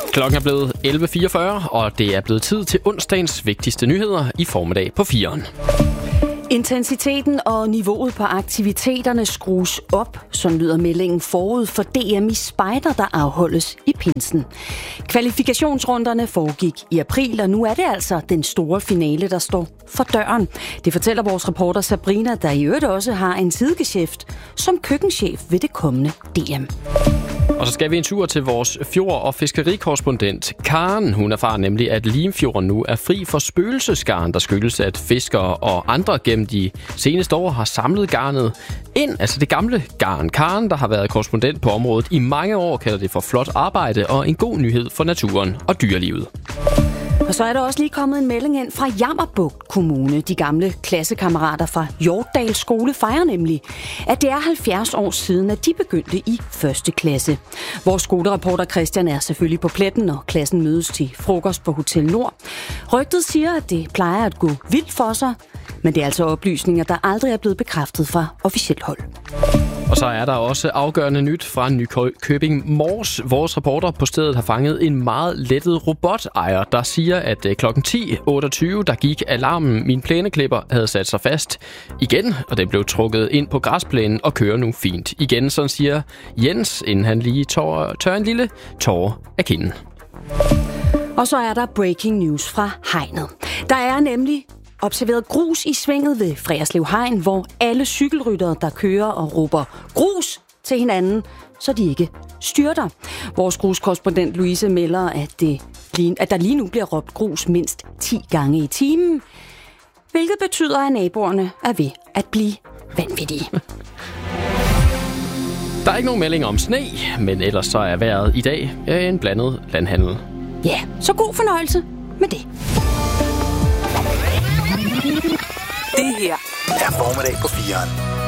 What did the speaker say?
Klokken er blevet 11.44, og det er blevet tid til onsdagens vigtigste nyheder i formiddag på 4'eren. Intensiteten og niveauet på aktiviteterne skrues op, som lyder meldingen forud for DM i Spejder, der afholdes i pinsen. Kvalifikationsrunderne foregik i april, og nu er det altså den store finale, der står for døren. Det fortæller vores reporter Sabrina, der i øvrigt også har en sidegeschæft som køkkenchef ved det kommende DM. Og så skal vi en tur til vores fjord- og fiskerikorrespondent Karen. Hun erfarer nemlig, at Limfjorden nu er fri for spøgelsesgarn, der skyldes, at fiskere og andre gennem de seneste år har samlet garnet ind, altså det gamle garn. Karen, der har været korrespondent på området i mange år, kalder det for flot arbejde og en god nyhed for naturen og dyrelivet. Og så er der også lige kommet en melding ind fra Jammerbugt Kommune. De gamle klassekammerater fra Hjortdal Skole fejrer nemlig, at det er 70 år siden, at de begyndte i 1. klasse. Vores skolereporter Christian er selvfølgelig på pletten, når klassen mødes til frokost på Hotel Nord. Rygtet siger, at det plejer at gå vildt for sig, men det er altså oplysninger, der aldrig er blevet bekræftet fra officielt hold. Og så er der også afgørende nyt fra Nykøbing Mors. Vores reporter på stedet har fanget en meget lettet robotejer, der siger, at kl. 10.28, der gik alarmen. Min plæneklipper havde sat sig fast igen, og den blev trukket ind på græsplænen og kører nu fint igen. Sådan siger Jens, inden han lige tør en lille tåre af kinden. Og så er der breaking news fra hegnet. Der er nemlig observeret grus i svinget ved Freerslev Hegn, hvor alle cykelryttere, der kører og råber grus til hinanden, så de ikke styrter. Vores gruskorrespondent Louise melder, at der lige nu bliver råbt grus mindst 10 gange i timen, hvilket betyder, at naboerne er ved at blive vanvittige. Der er ikke nogen melding om sne, men ellers så er vejret i dag en blandet landhandel. Ja, så god fornøjelse med det. Det her er formiddag på 4'eren.